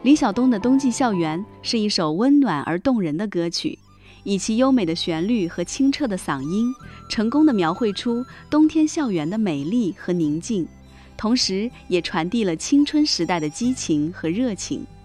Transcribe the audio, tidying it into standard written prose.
李晓东的《冬季校园》是一首温暖而动人的歌曲，以其优美的旋律和清澈的嗓音，成功地描绘出冬天校园的美丽和宁静，同时也传递了青春时代的激情和热情。